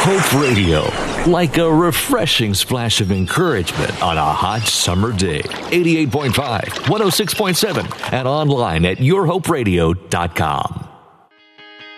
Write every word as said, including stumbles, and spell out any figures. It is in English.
Hope Radio, like a refreshing splash of encouragement on a hot summer day. eighty-eight point five, one oh six point seven, and online at your hope radio dot com.